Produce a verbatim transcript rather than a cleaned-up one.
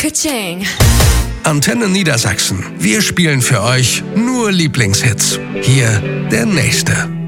Ka-ching. Antenne Niedersachsen. Wir spielen für euch nur Lieblingshits. Hier der nächste.